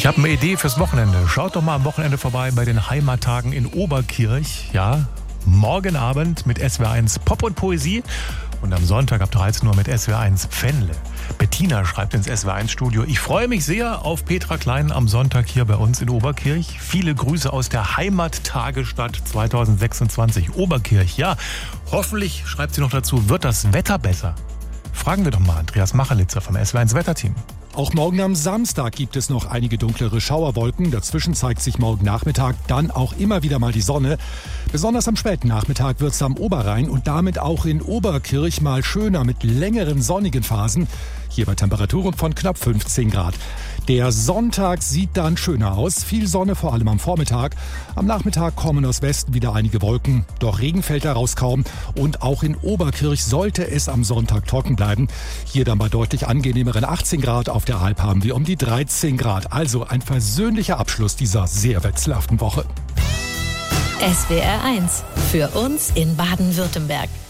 Ich habe eine Idee fürs Wochenende. Schaut doch mal am Wochenende vorbei bei den Heimattagen in Oberkirch. Ja, morgen Abend mit SWR1 Pop und Poesie und am Sonntag ab 13 Uhr mit SWR1 Fenle. Bettina schreibt ins SWR1-Studio: Ich freue mich sehr auf Petra Klein am Sonntag hier bei uns in Oberkirch. Viele Grüße aus der Heimattagestadt 2026 Oberkirch. Ja, hoffentlich, schreibt sie noch dazu, wird das Wetter besser. Fragen wir doch mal Andreas Machelitzer vom SWR1 Wetterteam. Auch morgen am Samstag gibt es noch einige dunklere Schauerwolken. Dazwischen zeigt sich morgen Nachmittag dann auch immer wieder mal die Sonne. Besonders am späten Nachmittag wird es am Oberrhein und damit auch in Oberkirch mal schöner mit längeren sonnigen Phasen. Hier bei Temperaturen von knapp 15 Grad. Der Sonntag sieht dann schöner aus. Viel Sonne, vor allem am Vormittag. Am Nachmittag kommen aus Westen wieder einige Wolken. Doch Regen fällt daraus kaum. Und auch in Oberkirch sollte es am Sonntag trocken bleiben. Hier dann bei deutlich angenehmeren 18 Grad. Auf der Alp haben wir um die 13 Grad. Also ein versöhnlicher Abschluss dieser sehr wechselhaften Woche. SWR1 für uns in Baden-Württemberg.